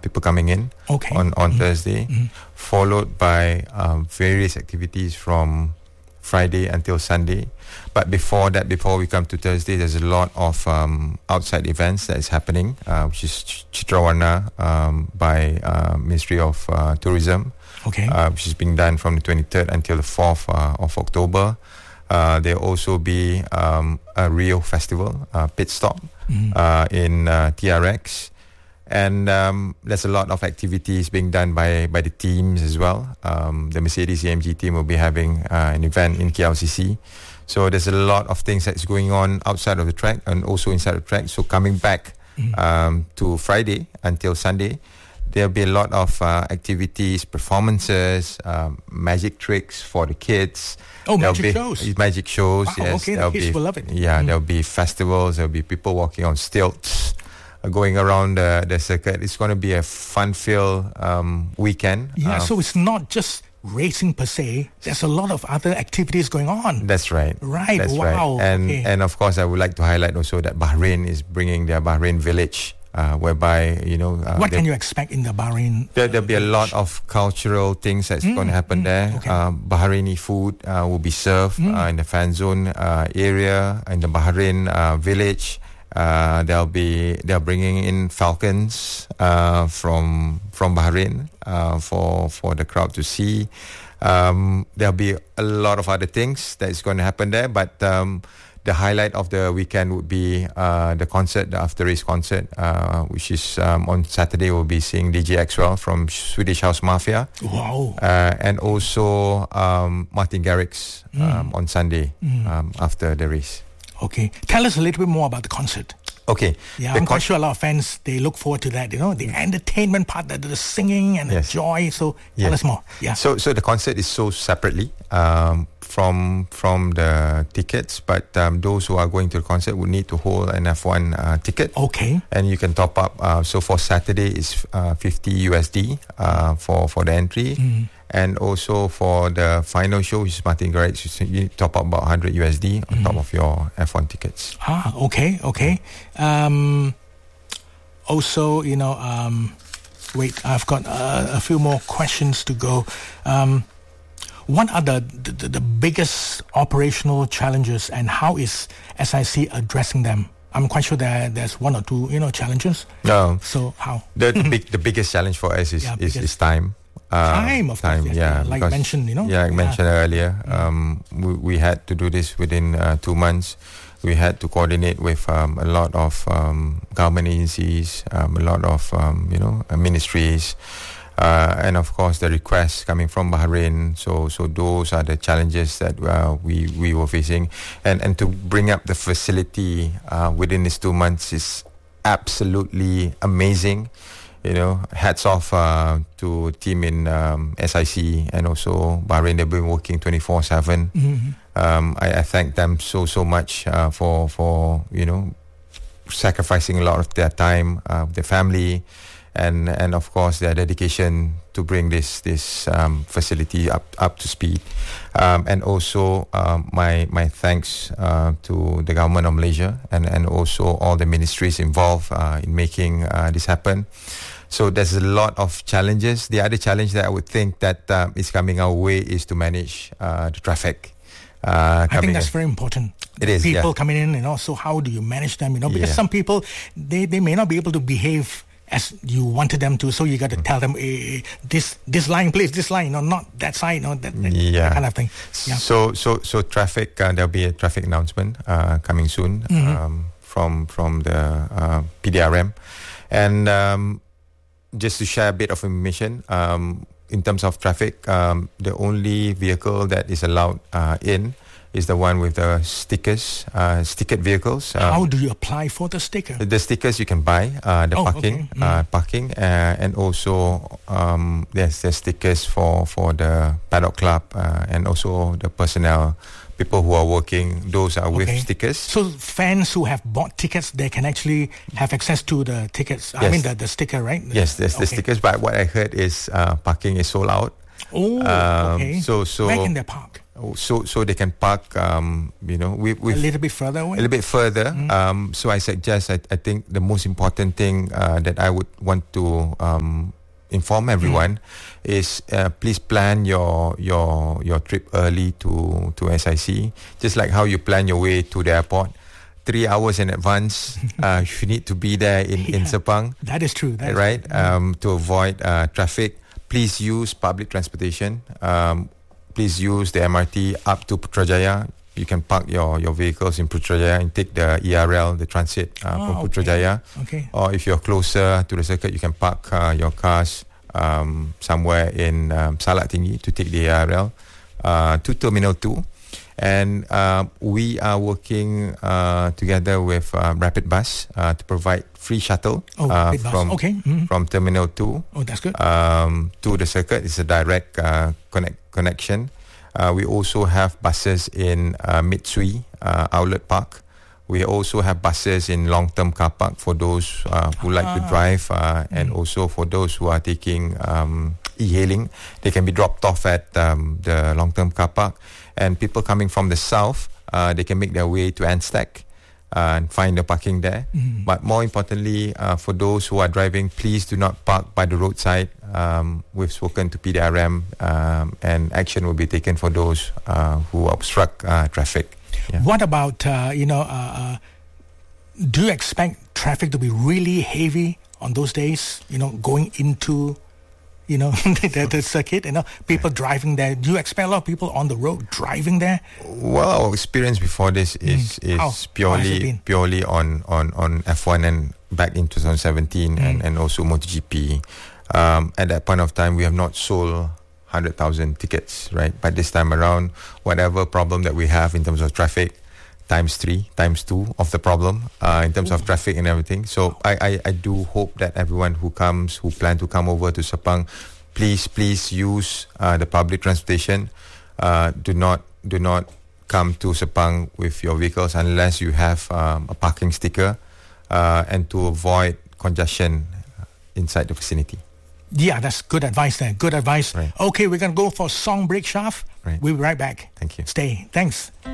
people coming in on Thursday, followed by various activities from Friday until Sunday. But before we come to Thursday, there's a lot of outside events that is happening, which is Citrawarna by Ministry of Tourism, which is being done from the 23rd until the 4th of October. There'll also be a Rio Festival, pit stop in TRX. And there's a lot of activities being done by the teams as well. The Mercedes AMG team will be having an event in KLCC. So there's a lot of things that's going on outside of the track and also inside the track. So coming back to Friday until Sunday, there'll be a lot of activities, performances, magic tricks for the kids. Oh, magic shows. Magic shows, wow, yes. Okay, the kids will love it. Yeah, there'll be festivals, there'll be people walking on stilts, going around the circuit. It's going to be a fun-filled weekend. Yeah, so it's not just racing per se. There's a lot of other activities going on. That's right. Right, that's wow. Right. And of course, I would like to highlight also that Bahrain is bringing their Bahrain Village, whereby, what can you expect in the Bahrain? There'll be a lot of cultural things that's going to happen there. Okay. Bahraini food will be served in the fan zone area, in the Bahrain village. They're bringing in falcons from Bahrain for the crowd to see. There'll be a lot of other things that is going to happen there, but the highlight of the weekend would be the concert, the after race concert, which is on Saturday. We'll be seeing DJ Axwell from Swedish House Mafia. Wow! And also Martin Garrix on Sunday after the race. Okay, tell us a little bit more about the concert. Okay. Yeah, I'm quite sure a lot of fans, they look forward to that, the entertainment part, the singing and the joy. So tell us more. Yeah. So the concert is sold separately from the tickets, but those who are going to the concert would need to hold an F1 ticket. Okay. And you can top up. So for Saturday is $50 for the entry. And also for the final show, which is Martin Garrix, you top up about $100 on top of your F1 tickets. Okay. Also, wait, I've got a few more questions to go. What are the biggest operational challenges, and how is SIC addressing them? I'm quite sure there's one or two, challenges. No. So how? The biggest challenge for us is time. Time, of course. Yeah, like mentioned, Yeah, I mentioned earlier. We had to do this within 2 months. We had to coordinate with a lot of government agencies, a lot of ministries, and of course the requests coming from Bahrain. So those are the challenges that we were facing, and to bring up the facility within these 2 months is absolutely amazing. Hats off to team in SIC and also Bahrain. They've been working 24/7. I thank them so much for sacrificing a lot of their time, their family, and of course their dedication to bring this facility up to speed. And also my thanks to the government of Malaysia and also all the ministries involved in making this happen. So there's a lot of challenges. The other challenge that I would think that is coming our way is to manage the traffic. I think that's very important. It is, people coming in, so how do you manage them? Because some people they may not be able to behave as you wanted them to, so you got to tell them this line, please, this line, not that side, that kind of thing. Yeah. So traffic. There'll be a traffic announcement coming soon from the PDRM, and just to share a bit of information. In terms of traffic, the only vehicle that is allowed in is the one with the stickers, stickered vehicles. How do you apply for the sticker? The stickers you can buy, parking, and also there's stickers for the paddock club and also the personnel. People who are working, those are with stickers. So fans who have bought tickets, they can actually have access to the tickets. Yes. I mean the sticker, right? Yes, there's the stickers. But what I heard is parking is sold out. Oh, okay. So where can they park? so they can park, with a little bit further away. A little bit further. So I suggest, I think the most important thing that I would want to inform everyone is please plan your trip early to SIC, just like how you plan your way to the airport. 3 hours in advance, you need to be there in Sepang. That is true. Right? To avoid traffic. Please use public transportation. Please use the MRT up to Putrajaya. You can park your vehicles in Putrajaya and take the ERL, the transit from Putrajaya. Okay. Or if you're closer to the circuit, you can park your cars somewhere in Salak Tinggi to take the ERL to Terminal 2. And we are working together with Rapid Bus to provide free shuttle from Terminal 2 that's good. to the circuit. It's a direct connection. We also have buses in Mitsui Outlet Park. We also have buses in long-term car park for those who like to drive and also for those who are taking e-hailing. They can be dropped off at the long-term car park. And people coming from the south, they can make their way to Anstack and find the parking there. But more importantly, for those who are driving, please do not park by the roadside. We've spoken to PDRM and action will be taken for those who obstruct traffic. Yeah. What about, do you expect traffic to be really heavy on those days, going into the circuit, people driving there? Do you expect a lot of people on the road driving there? Well, our experience before this is purely on F1 and back in 2017 and also MotoGP. At that point of time, we have not sold 100,000 tickets, right? But this time around, whatever problem that we have in terms of traffic, times 3, times 2 of the problem in terms of traffic and everything. So I do hope that everyone who plan to come over to Sepang, please use the public transportation. Do not come to Sepang with your vehicles unless you have a parking sticker and to avoid congestion inside the vicinity. Yeah, that's good advice there. Good advice. Right. Okay, we're going to go for a song break, Shaf. Right. We'll be right back. Thank you. Stay. Thanks.